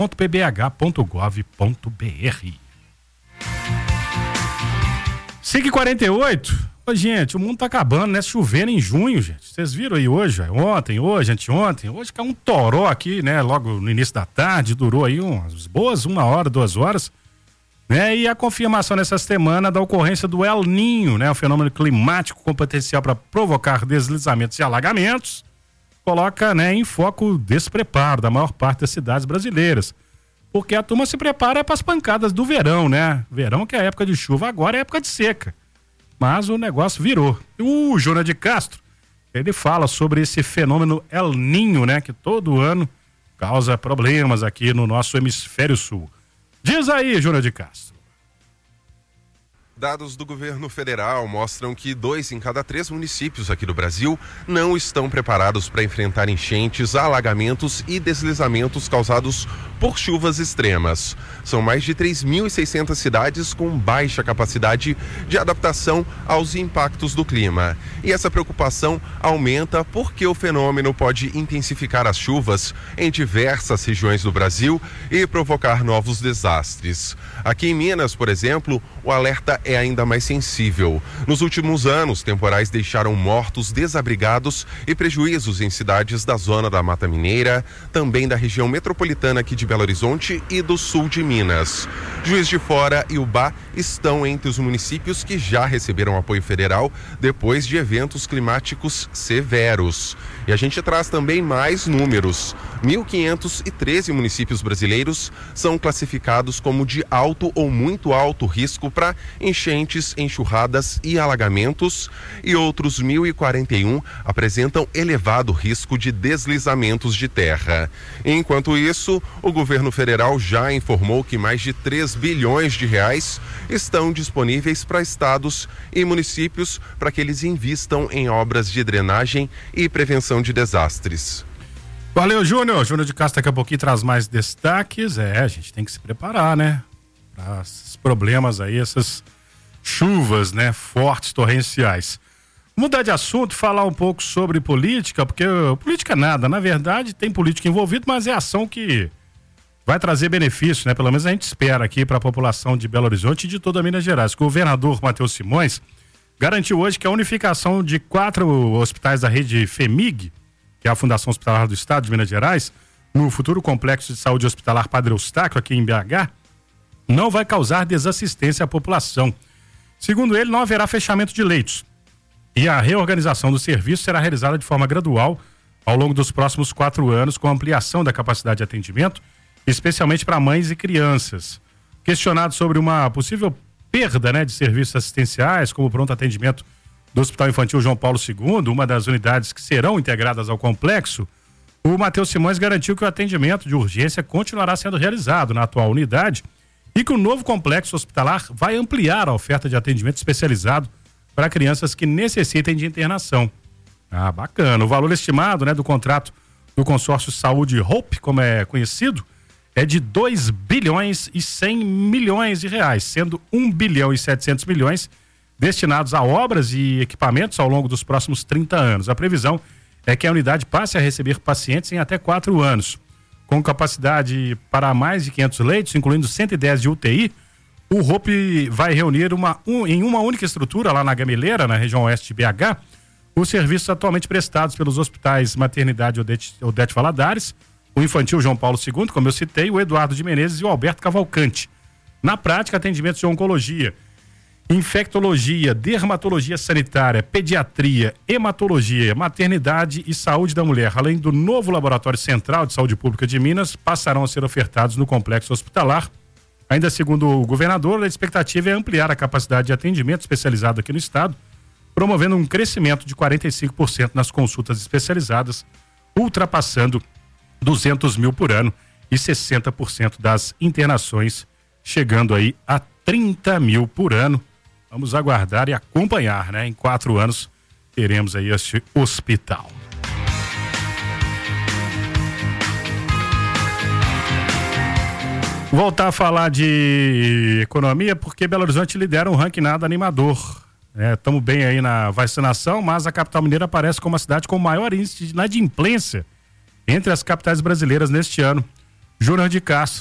5h48. Ô, gente, o mundo tá acabando, né? Chovendo em junho, gente. Vocês viram aí hoje, ontem, hoje, anteontem. Hoje caiu um toró aqui, né? Logo no início da tarde, durou aí umas boas 1 hora, 2 horas. Né? E a confirmação nessa semana da ocorrência do El Niño, né? Um fenômeno climático com potencial para provocar deslizamentos e alagamentos, coloca, né, em foco o despreparo da maior parte das cidades brasileiras. Porque a turma se prepara para as pancadas do verão, né? Verão que é época de chuva, agora é época de seca. Mas o negócio virou. O Júnior de Castro, ele fala sobre esse fenômeno El Niño, né? Que todo ano causa problemas aqui no nosso hemisfério sul. Diz aí, Júnior de Castro. Dados do governo federal mostram que 2 em cada 3 municípios aqui do Brasil não estão preparados para enfrentar enchentes, alagamentos e deslizamentos causados por chuvas extremas. São mais de 3.600 cidades com baixa capacidade de adaptação aos impactos do clima. E essa preocupação aumenta porque o fenômeno pode intensificar as chuvas em diversas regiões do Brasil e provocar novos desastres. Aqui em Minas, por exemplo, o alerta é ainda mais sensível. Nos últimos anos, temporais deixaram mortos, desabrigados e prejuízos em cidades da zona da Mata Mineira, também da região metropolitana aqui de Belo Horizonte e do sul de Minas. Juiz de Fora e Ubá estão entre os municípios que já receberam apoio federal depois de eventos climáticos severos. E a gente traz também mais números. 1.513 municípios brasileiros são classificados como de alto ou muito alto risco para enchentes, enxurradas e alagamentos, e outros 1.041 apresentam elevado risco de deslizamentos de terra. Enquanto isso, o governo federal já informou que mais de 3 bilhões de reais estão disponíveis para estados e municípios para que eles invistam em obras de drenagem e prevenção de desastres. Valeu, Júnior. Júnior de Castro daqui a pouquinho traz mais destaques. A gente tem que se preparar, né? Para esses problemas aí, essas chuvas, né? Fortes, torrenciais. Mudar de assunto, falar um pouco sobre política, porque política nada. Na verdade, tem política envolvida, mas é ação que vai trazer benefício, né? Pelo menos a gente espera aqui para a população de Belo Horizonte e de toda Minas Gerais. O governador Matheus Simões garantiu hoje que a unificação de 4 hospitais da rede FEMIG, que é a Fundação Hospitalar do Estado de Minas Gerais, no futuro complexo de saúde hospitalar Padre Eustáquio, aqui em BH, não vai causar desassistência à população. Segundo ele, não haverá fechamento de leitos e a reorganização do serviço será realizada de forma gradual ao longo dos próximos 4 anos, com ampliação da capacidade de atendimento, especialmente para mães e crianças. Questionado sobre uma possível perda, né, de serviços assistenciais, como o pronto atendimento do Hospital Infantil João Paulo II, uma das unidades que serão integradas ao complexo, o Matheus Simões garantiu que o atendimento de urgência continuará sendo realizado na atual unidade e que o novo complexo hospitalar vai ampliar a oferta de atendimento especializado para crianças que necessitem de internação. Ah, bacana. O valor estimado, né, do contrato do consórcio Saúde Hope, como é conhecido, é de 2 bilhões e 100 milhões de reais, sendo 1 bilhão e 700 milhões destinados a obras e equipamentos ao longo dos próximos 30 anos. A previsão é que a unidade passe a receber pacientes em até 4 anos. Com capacidade para mais de 500 leitos, incluindo 110 de UTI, o Hope vai reunir em uma única estrutura lá na Gameleira, na região oeste de BH, os serviços atualmente prestados pelos hospitais Maternidade Odete Valadares, o Infantil João Paulo II, como eu citei, o Eduardo de Menezes e o Alberto Cavalcante. Na prática, atendimentos de oncologia, infectologia, dermatologia sanitária, pediatria, hematologia, maternidade e saúde da mulher, além do novo Laboratório Central de Saúde Pública de Minas, passarão a ser ofertados no complexo hospitalar. Ainda segundo o governador, a expectativa é ampliar a capacidade de atendimento especializado aqui no estado, promovendo um crescimento de 45% nas consultas especializadas, ultrapassando 200 mil por ano e 60% das internações, chegando aí a 30 mil por ano. Vamos aguardar e acompanhar, né? Em 4 anos teremos aí este hospital. Voltar a falar de economia, porque Belo Horizonte lidera um ranking nada animador. Estamos bem aí na vacinação, mas a capital mineira aparece como a cidade com o maior índice de inadimplência entre as capitais brasileiras neste ano. Júnior de Castro.